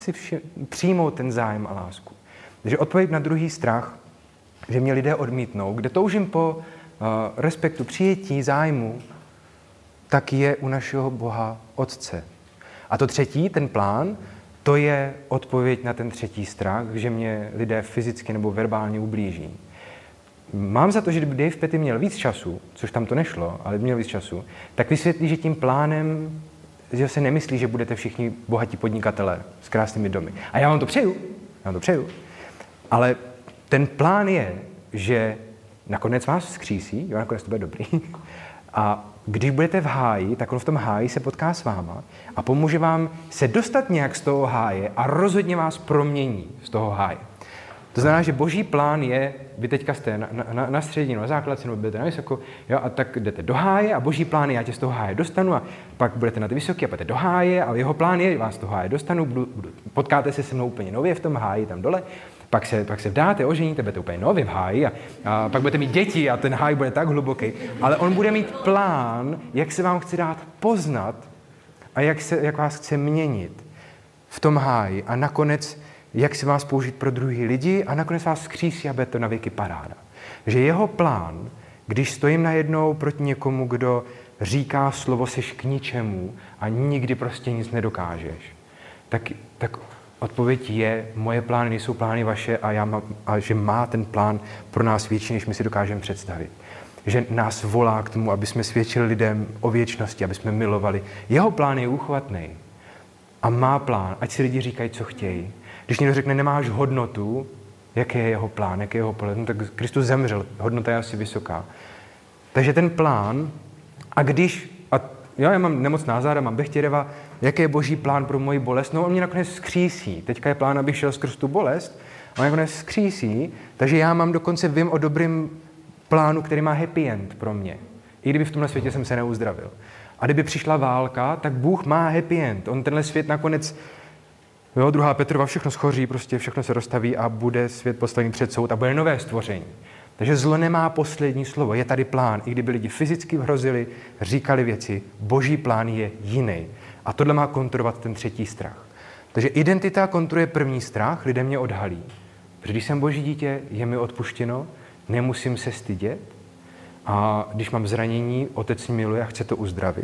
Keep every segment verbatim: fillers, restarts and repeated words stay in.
si vši- přijmout ten zájem a lásku. Takže odpověď na druhý strach, že mě lidé odmítnou, kde toužím po uh, respektu, přijetí, zájmu, tak je u našeho Boha Otce. A to třetí, ten plán, to je odpověď na ten třetí strach, že mě lidé fyzicky nebo verbálně ublíží. Mám za to, že kdyby Dave Petty měl víc času, což tam to nešlo, ale měl víc času, tak vysvětlí, že tím plánem, že se nemyslí, že budete všichni bohatí podnikatelé s krásnými domy. A já vám to přeju, já vám to přeju. Ale ten plán je, že nakonec vás vzkřísí, jo, nakonec to bude dobrý. A když budete v háji, tak on v tom háji se potká s váma a pomůže vám se dostat nějak z toho háje a rozhodně vás promění z toho háje. To znamená, že boží plán je, vy teďka jste na, na, na středinu, na základce, nebo budete na vysoko, jo, a tak jdete do háje a boží plán je, já tě z toho háje dostanu a pak budete na ty vysoké a půjdete do háje a jeho plán je, vás z toho háje dostanu, budu, budu, potkáte se se mnou úplně nově v tom háji tam dole, pak se, pak se vdáte, oženíte, budete úplně nově v háji a, a pak budete mít děti a ten háj bude tak hluboký, ale on bude mít plán, jak se vám chce dát poznat a jak, se, jak vás chce měnit v tom háji a nakonec jak si vás použít pro druhý lidi a nakonec vás vzkřísí a bude to na věky paráda. Že jeho plán, když stojím najednou proti někomu, kdo říká slovo seš k ničemu a nikdy prostě nic nedokážeš, tak, tak odpověď je, moje plány nejsou plány vaše a, já má, a že má ten plán pro nás větší, než my si dokážeme představit. Že nás volá k tomu, aby jsme svědčili lidem o věčnosti, aby jsme milovali. Jeho plán je úchvatný a má plán, ať si lidi říkají, co chtějí. Když někdo řekne, nemáš hodnotu, jaký je jeho plán, jaký je jeho plán, no, tak Kristus zemřel, hodnota je asi vysoká. Takže ten plán, a když, a jo, já mám nemocná záda, mám Bechtěreva, jaký je boží plán pro moji bolest, no on mě nakonec vzkřísí. Teďka je plán, abych šel skrz tu bolest, a on nakonec vzkřísí, takže já mám dokonce, vím o dobrým plánu, který má happy end pro mě. I kdyby v tomhle světě jsem se neuzdravil. A kdyby přišla válka, tak Bůh má happy end. On tenhle svět nakonec, jo, druhá Petrova, všechno schoří, prostě všechno se rozstaví a bude svět postavený před soud a bude nové stvoření. Takže zlo nemá poslední slovo, je tady plán. I kdyby lidi fyzicky hrozili, říkali věci, boží plán je jiný. A tohle má kontrolovat ten třetí strach. Takže identita kontruje první strach, lidé mě odhalí. Protože když jsem boží dítě, je mi odpuštěno, nemusím se stydět. A když mám zranění, otec mě miluje a chce to uzdravit.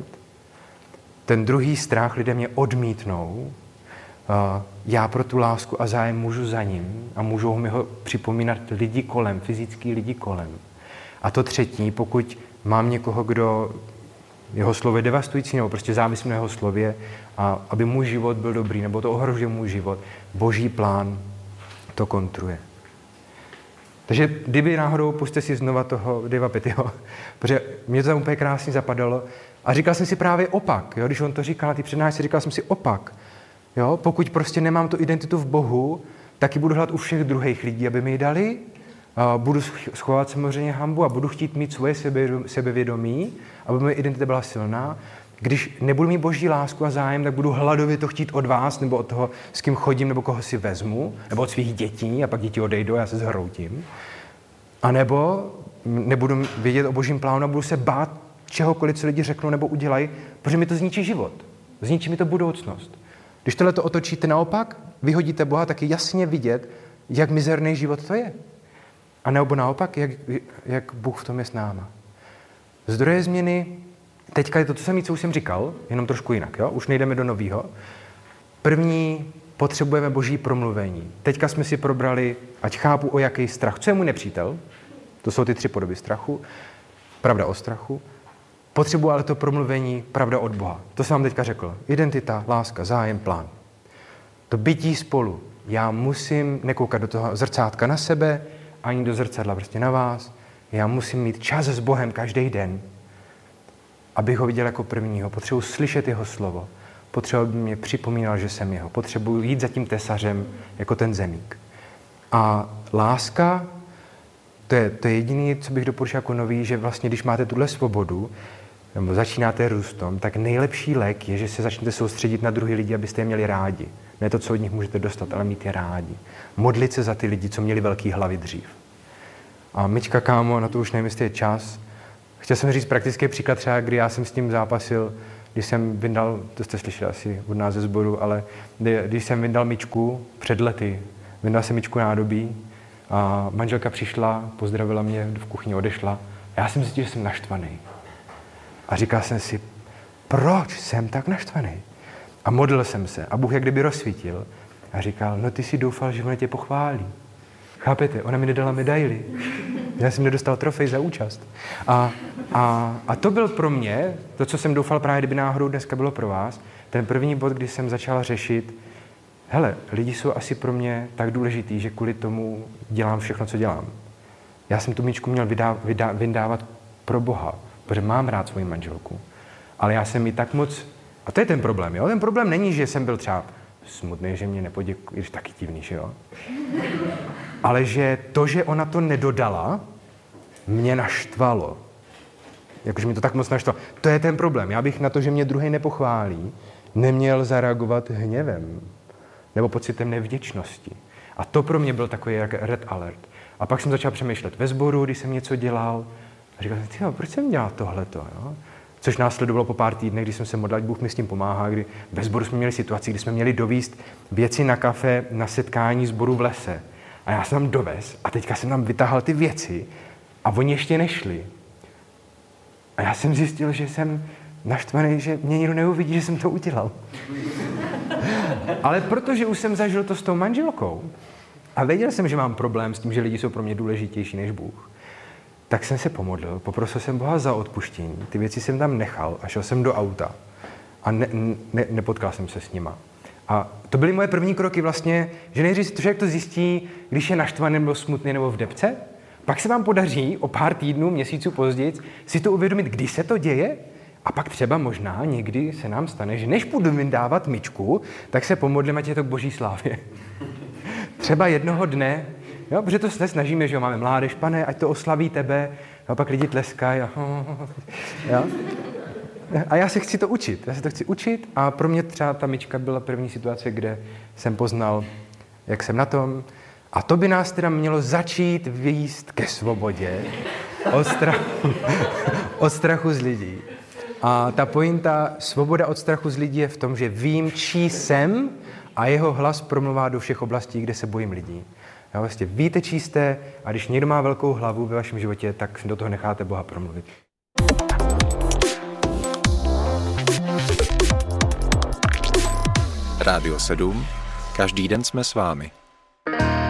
Ten druhý strach, lidé mě odmítnou, Uh, já pro tu lásku a zájem můžu za ním a můžou mi ho připomínat lidi kolem, fyzický lidi kolem. A to třetí, pokud mám někoho, kdo jeho slovo je devastující nebo prostě závislý na jeho slově, a aby můj život byl dobrý, nebo to ohrožuje můj život, boží plán to kontruje. Takže kdyby náhodou, pusťte si znova toho Davea Pettyho, protože mě to tam úplně krásně zapadalo a říkal jsem si právě opak, jo? Když on to říkal na té přednášce, říkal jsem si opak. Jo, pokud prostě nemám tu identitu v Bohu, tak ji budu hledat u všech druhých lidí, aby mi ji dali. Budu schovat samozřejmě hanbu a budu chtít mít svoje sebevědomí, aby moje identita byla silná. Když nebudu mít boží lásku a zájem, tak budu hladově to chtít od vás, nebo od toho, s kým chodím, nebo koho si vezmu, nebo od svých dětí a pak děti odejdou a já se zhroutím. A nebo nebudu vědět o božím plánu a budu se bát čehokoliv, co lidi řeknou nebo udělají, protože mi to zničí život. Zničí mi to budoucnost. Když tohleto otočíte naopak, vyhodíte Boha, tak je jasně vidět, jak mizerný život to je. A nebo naopak, jak, jak Bůh v tom je s náma. Zdroje změny, teďka je to to samé, co už jsem říkal, jenom trošku jinak, jo? Už nejdeme do novýho. První, potřebujeme boží promluvení. Teďka jsme si probrali, ať chápu, o jaký strach. Co je můj nepřítel? To jsou ty tři podoby strachu. Pravda o strachu. Potřebuji ale to promluvení, pravda od Boha. To jsem vám teďka řekl. Identita, láska, zájem, plán. To bytí spolu. Já musím nekoukat do toho zrcátka na sebe, ani do zrcadla prostě na vás. Já musím mít čas s Bohem každý den, abych ho viděl jako prvního. Potřebuji slyšet jeho slovo. Potřebuji, aby mě připomínal, že jsem jeho. Potřebuji jít za tím tesařem jako ten zemík. A láska, to je, to je jediné, co bych doporučil jako nový, že vlastně, když máte tuhle svobodu, nebo začínáte růst tom, tak nejlepší lék je, že se začnete soustředit na druhý lidi, abyste je měli rádi. Ne to, co od nich můžete dostat, ale mít je rádi. Modlit se za ty lidi, co měli velký hlavy dřív. A Myčka, kámo, na to už nevím, jestli je čas. Chtěl jsem říct praktický příklad třeba, kdy já jsem s tím zápasil, když jsem vyndal, to jste slyšeli asi od nás ze sboru, ale když jsem vyndal myčku před lety, vyndal jsem myčku nádobí a manželka přišla, pozdravila mě, v kuchyni odešla a já jsem zjistil, že jsem naštvaný. A říkal jsem si, proč jsem tak naštvaný? A modlil jsem se a Bůh jak kdyby rozsvítil a říkal, no ty si doufal, že ona tě pochválí. Chápete? Ona mi nedala medaili. Já jsem nedostal trofej za účast. A, a, a to byl pro mě, to, co jsem doufal právě, kdyby náhodou dneska bylo pro vás, ten první bod, kdy jsem začal řešit, hele, lidi jsou asi pro mě tak důležitý, že kvůli tomu dělám všechno, co dělám. Já jsem tu myčku měl vydá, vydá, vyndávat pro Boha, protože mám rád svoji manželku. Ale já jsem mi tak moc, a to je ten problém, jo? Ten problém není, že jsem byl třeba smutný, že mě nepoděkuje, je taky divný, že jo? Ale že to, že ona to nedodala, mě naštvalo. Jakože mi to tak moc naštvalo. To je ten problém. Já bych na to, že mě druhý nepochválí, neměl zareagovat hněvem nebo pocitem nevděčnosti. A to pro mě byl takový jak red alert. A pak jsem začal přemýšlet ve sboru, když jsem něco dělal. A říkal jsem, tyjo, proč jsem dělal tohleto, jo? Což následovalo po pár týdnech, když jsem se modlil, Bůh mi s tím pomáhá, kdy ve sboru jsme měli situaci, kdy jsme měli dovízt věci na kafe na setkání sboru v lese. A já jsem tam dovez a teďka jsem tam vytáhal ty věci a oni ještě nešli. A já jsem zjistil, že jsem naštvaný, že mě nikdo neuvidí, že jsem to udělal. Ale protože už jsem zažil to s tou manželkou a věděl jsem, že mám problém s tím, že lidi jsou pro mě důležitější než Bůh, tak jsem se pomodlil, poprosil jsem Boha za odpuštění, ty věci jsem tam nechal a šel jsem do auta a ne, ne, nepotkal jsem se s nima. A to byly moje první kroky vlastně, že nejdřív to člověk to zjistí, když je naštvaný nebo smutný nebo v depce, pak se vám podaří o pár týdnů, měsíců později si to uvědomit, kdy se to děje a pak třeba možná někdy se nám stane, že než půjdu vydávat myčku, tak se pomodlím, ať je to k boží slávě. Třeba jednoho dne, jo, protože to se snažíme, že jo, máme mládež, pane, ať to oslaví tebe, a pak lidi tleskají a jo. A já se chci to učit, já se to chci učit a pro mě třeba ta myčka byla první situace, kde jsem poznal, jak jsem na tom. A to by nás teda mělo začít vést ke svobodě od strachu, od strachu z lidí. A ta pointa svoboda od strachu z lidí je v tom, že vím, čí jsem a jeho hlas promluvá do všech oblastí, kde se bojím lidí. Já vlastně víte, čí jste a když někdo má velkou hlavu ve vašem životě, tak do toho necháte Boha promluvit. Rádio sedm. Každý den jsme s vámi.